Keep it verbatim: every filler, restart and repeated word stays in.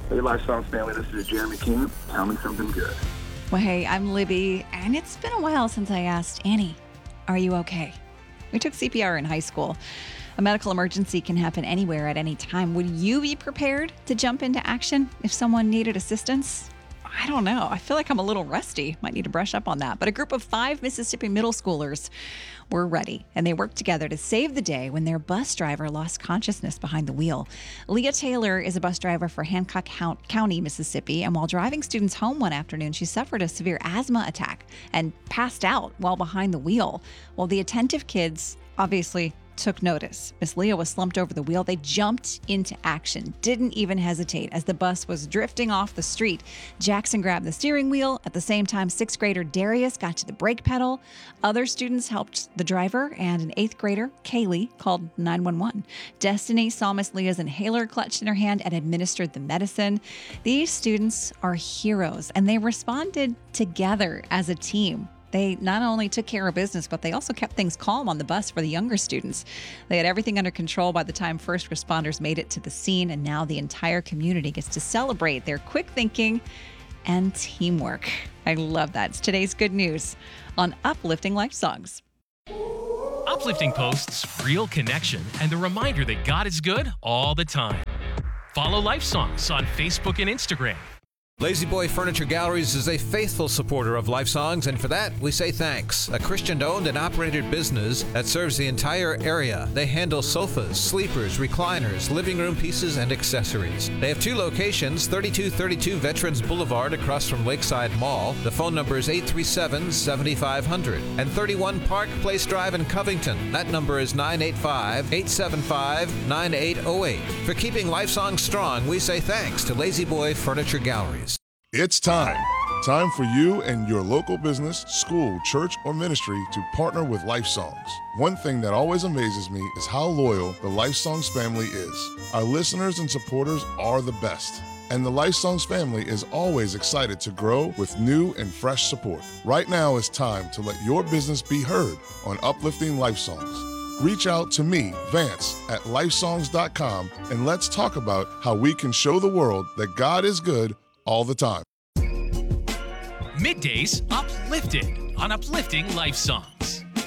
Hey, Life Songs family, this is Jeremy King. Tell me something good. Well, hey, I'm Libby, and it's been a while since I asked Annie, are you okay? We took C P R in high school. A medical emergency can happen anywhere at any time. Would you be prepared to jump into action if someone needed assistance? I don't know. I feel like I'm a little rusty. Might need to brush up on that. But a group of five Mississippi middle schoolers were ready, and they worked together to save the day when their bus driver lost consciousness behind the wheel. Leah Taylor is a bus driver for Hancock County, Mississippi, and while driving students home one afternoon, she suffered a severe asthma attack and passed out while behind the wheel. Well, the attentive kids obviously took notice. Miss Leah was slumped over the wheel. They jumped into action, didn't even hesitate as the bus was drifting off the street. Jackson grabbed the steering wheel. At the same time, sixth grader Darius got to the brake pedal. Other students helped the driver, and an eighth grader, Kaylee, called nine one one. Destiny saw Miss Leah's inhaler clutched in her hand and administered the medicine. These students are heroes, and they responded together as a team. They not only took care of business, but they also kept things calm on the bus for the younger students. They had everything under control by the time first responders made it to the scene, and now the entire community gets to celebrate their quick thinking and teamwork. I love that. It's today's good news on Uplifting Life Songs. Uplifting posts, real connection, and the reminder that God is good all the time. Follow Life Songs on Facebook and Instagram. Lazy Boy Furniture Galleries is a faithful supporter of Life Songs, and for that, we say thanks. A Christian-owned and operated business that serves the entire area. They handle sofas, sleepers, recliners, living room pieces, and accessories. They have two locations, thirty-two thirty-two Veterans Boulevard across from Lakeside Mall. The phone number is eight three seven, seven five zero zero. And thirty-one Park Place Drive in Covington. That number is nine eight five, eight seven five, nine eight zero eight. For keeping Life Songs strong, we say thanks to Lazy Boy Furniture Galleries. It's time. Time for you and your local business, school, church, or ministry to partner with Life Songs. One thing that always amazes me is how loyal the Life Songs family is. Our listeners and supporters are the best. And the Life Songs family is always excited to grow with new and fresh support. Right now is time to let your business be heard on Uplifting Life Songs. Reach out to me, Vance, at life songs dot com, and let's talk about how we can show the world that God is good all the time. Middays Uplifted on Uplifting Life Songs.